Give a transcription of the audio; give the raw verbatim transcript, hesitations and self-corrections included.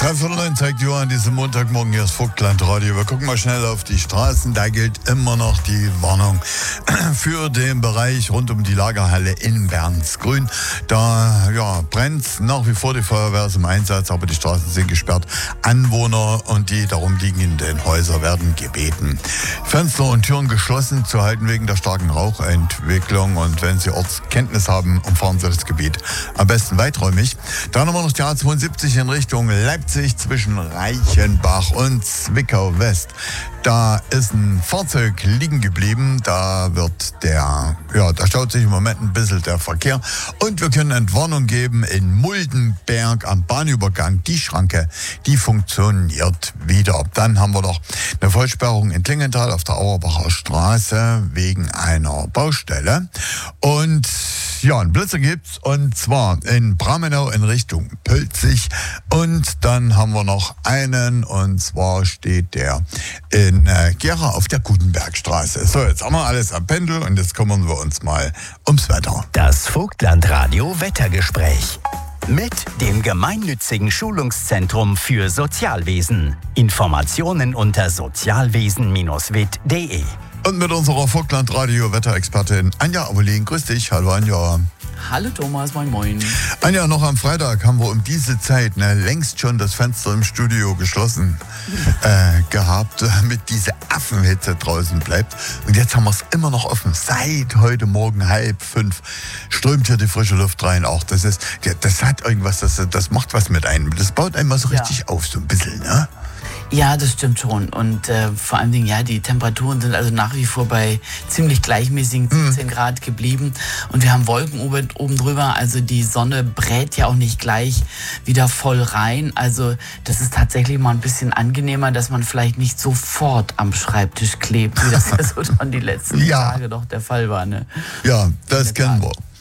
Dreiviertel neun zeigt Johann diesen Montagmorgen hier das Vogtland-Radio. Wir gucken mal schnell auf die Straßen. Da gilt immer noch die Warnung für den Bereich rund um die Lagerhalle in Bernsgrün. Da ja, brennt nach wie vor, die Feuerwehr ist im Einsatz, aber die Straßen sind gesperrt. Anwohner und die darum liegenden Häuser werden gebeten, Fenster und Türen geschlossen zu halten wegen der starken Rauchentwicklung. Und wenn Sie Ortskenntnis haben, umfahren Sie das Gebiet am besten weiträumig. Dann haben wir noch die A zweiundsiebzig in Richtung Leipzig zwischen Reichenbach und Zwickau West. Da ist ein Fahrzeug liegen geblieben. Da wird der, ja, da staut sich im Moment ein bisschen der Verkehr. Und wir können Entwarnung geben in Muldenberg am Bahnübergang. Die Schranke, die funktioniert wieder. Dann haben wir noch eine Vollsperrung in Klingenthal auf der Auerbacher Straße wegen einer Baustelle. Und ja, einen Blitzer gibt's, und zwar in Bramenau in Richtung Pölzig. Und dann haben wir noch einen, und zwar steht der in äh, Gera auf der Gutenbergstraße. So, jetzt haben wir alles am Pendel und jetzt kümmern wir uns mal ums Wetter. Das Vogtland-Radio Wettergespräch. Mit dem gemeinnützigen Schulungszentrum für Sozialwesen. Informationen unter sozialwesen Bindestrich wit punkt de. Und mit unserer Vogtland-Radio-Wetterexpertin Anja Avelin. Grüß dich. Hallo Anja. Hallo Thomas, moin moin. Anja, noch am Freitag haben wir um diese Zeit ne, längst schon das Fenster im Studio geschlossen äh, gehabt, damit diese Affenhitze draußen bleibt. Und jetzt haben wir es immer noch offen. Seit heute Morgen halb fünf strömt hier die frische Luft rein. Auch das ist, das hat irgendwas, das, das macht was mit einem. Das baut einmal so richtig ja. auf, so ein bisschen, ne? Ja, das stimmt schon. Und äh, vor allen Dingen, ja, die Temperaturen sind also nach wie vor bei ziemlich gleichmäßigen siebzehn Grad geblieben. Und wir haben Wolken oben, oben drüber. Also die Sonne brät ja auch nicht gleich wieder voll rein. Also das ist tatsächlich mal ein bisschen angenehmer, dass man vielleicht nicht sofort am Schreibtisch klebt, wie das ja so dann die letzten ja. Tage doch der Fall war. Ne? Ja, das kennen wir.